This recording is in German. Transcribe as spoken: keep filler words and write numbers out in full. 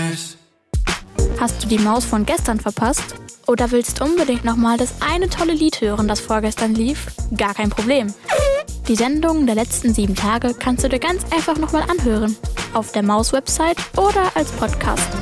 nice. Hast du die Maus von gestern verpasst? Oder willst unbedingt nochmal das eine tolle Lied hören, das vorgestern lief? Gar kein Problem. Die Sendungen der letzten sieben Tage kannst du dir ganz einfach nochmal anhören. Auf der Maus-Website oder als Podcast.